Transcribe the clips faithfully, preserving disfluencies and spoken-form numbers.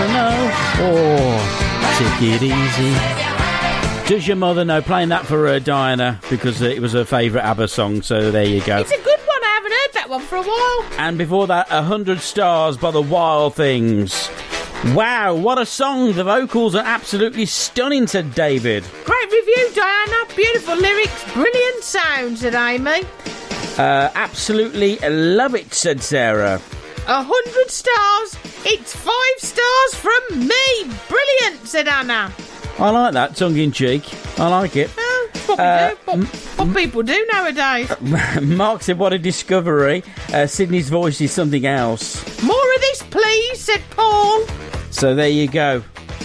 mother know? Oh, take it easy. Does your mother know? Playing that for uh, Diana because uh, it was her favourite ABBA song, so there you go. It's a good one. I haven't heard that one for a while. And before that, A Hundred Stars by the Wild Things. Wow, what a song. The vocals are absolutely stunning, said David. Great review, Diana. Beautiful lyrics, brilliant sound, said Amy. Uh, absolutely love it, said Sarah. A hundred stars. It's five stars from me. Brilliant, said Anna. I like that, tongue-in-cheek. I like it. Oh, that's what we Uh, do. What, what people do nowadays. Mark said, what a discovery. Uh, Sydney's voice is something else. More of this, please, said Paul. So there you go.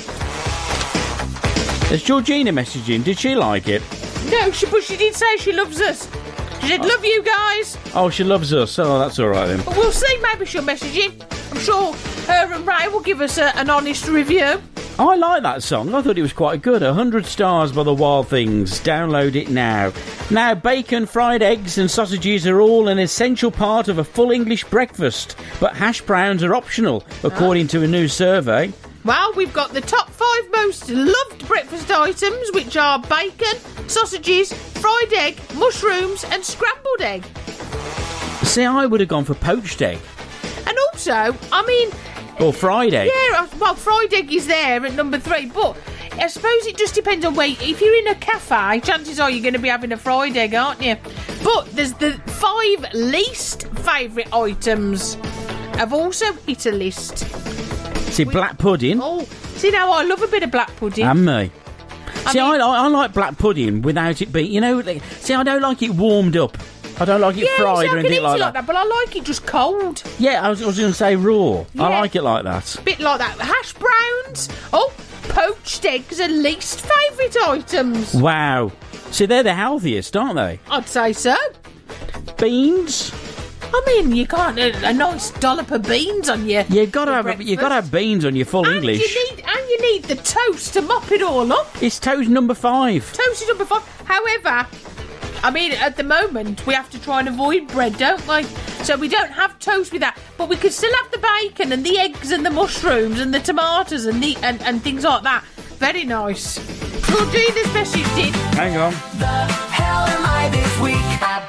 Has Georgina messaged in? Did she like it? No, she, but she did say she loves us. She said, love you guys. Oh, she loves us. Oh, that's all right then. But we'll see. Maybe she'll message in. I'm sure her and Ray will give us a, an honest review. I like that song. I thought it was quite good. A Hundred Stars by the Wild Things. Download it now. Now, bacon, fried eggs and sausages are all an essential part of a full English breakfast, but hash browns are optional, according to a new survey. Well, we've got the top five most loved breakfast items, which are bacon, sausages, fried egg, mushrooms and scrambled egg. See, I would have gone for poached egg. And also, I mean... Or fried egg. Yeah, well, fried egg is there at number three, but I suppose it just depends on where... If you're in a cafe, chances are you're going to be having a fried egg, aren't you? But there's the five least favourite items have also hit a list. See, black pudding. Oh, see now I love a bit of black pudding. And me. I See, mean- I, I like black pudding without it being... You know, like, see, I don't like it warmed up. I don't like it yeah, fried see, I or can anything eat like it that. like that, but I like it just cold. Yeah, I was, I was going to say raw. Yeah. I like it like that. Bit like that. Hash browns. Oh, poached eggs are least favourite items. Wow. See, they're the healthiest, aren't they? I'd say so. Beans. I mean, you can't a, a nice dollop of beans on your. You've got to your have breakfast. you got to have beans on your full and English. You need, and you need the toast to mop it all up. It's toast number five. Toast is number five. However, I mean, at the moment we have to try and avoid bread, don't we? So we don't have toast with that, but we could still have the bacon and the eggs and the mushrooms and the tomatoes and the and, and things like that. Very nice. Georgina's message did. Hang on. The hell am I this week?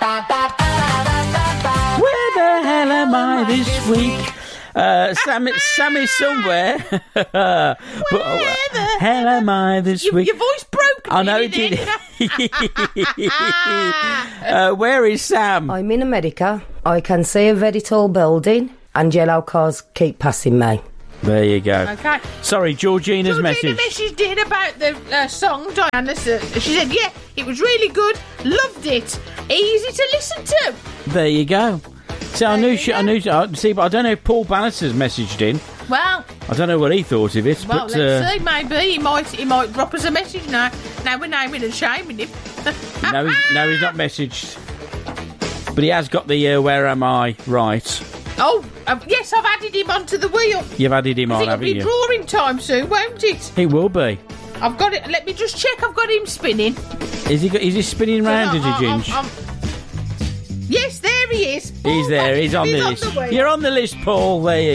Where the hell am I this week? Uh, Sam, Sam is somewhere. But, uh, Where the hell am I this You, week? your voice broke. I know a it minute did. then. uh, where is Sam? I'm in America. I can see a very tall building and yellow cars keep passing me. There you go. Okay. Sorry, Georgina's Georgina message. messaged in about the uh, song, Diana. She said, yeah, it was really good. Loved it. Easy to listen to. There you go. See, I There knew you she, I go. knew. Uh, see, but I don't know if Paul Bannister's messaged in. Well, I don't know what he thought of it. well, but let's uh, see. Maybe he might he might drop us a message now. Now we're naming and shaming him. no, he's, no, he's not messaged. But he has got the uh, "Where am I?" right. Oh, um, yes, I've added him onto the wheel. You've added him on, It'll haven't be you? drawing time soon, won't it? He will be. I've got it. Let me just check. I've got him spinning. Is he? Got, is he spinning round? Is he, I- I- Ginge? I'm- Yes, there he is. Paul He's there. He's on the Bannister is list. wheel. You're on the list, Paul. There you